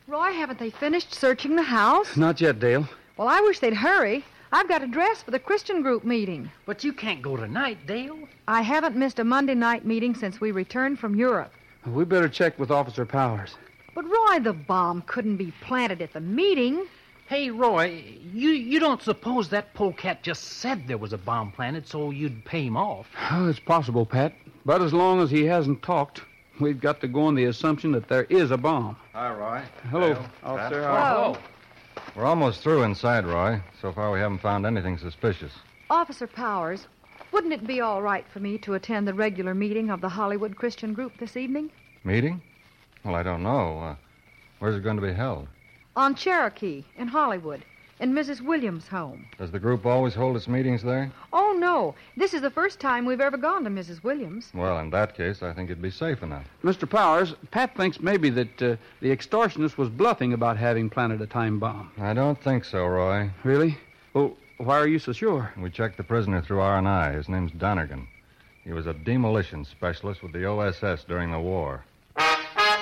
Roy, haven't they finished searching the house? Not yet, Dale. Well, I wish they'd hurry. I've got a dress for the Christian group meeting. But you can't go tonight, Dale. I haven't missed a Monday night meeting since we returned from Europe. We better check with Officer Powers. But, Roy, the bomb couldn't be planted at the meeting. Hey, Roy, you don't suppose that polecat just said there was a bomb planted so you'd pay him off? Oh, it's possible, Pat. But as long as he hasn't talked, we've got to go on the assumption that there is a bomb. Hi, Roy. Hello, Dale. Officer. Hello. We're almost through inside, Roy. So far, we haven't found anything suspicious. Officer Powers, wouldn't it be all right for me to attend the regular meeting of the Hollywood Christian group this evening? Meeting? Well, I don't know. Where's it going to be held? On Cherokee, in Hollywood, in Mrs. Williams' home. Does the group always hold its meetings there? Oh, no. This is the first time we've ever gone to Mrs. Williams. Well, in that case, I think it'd be safe enough. Mr. Powers, Pat thinks maybe that the extortionist was bluffing about having planted a time bomb. I don't think so, Roy. Really? Well, why are you so sure? We checked the prisoner through R&I. His name's Donegan. He was a demolition specialist with the OSS during the war.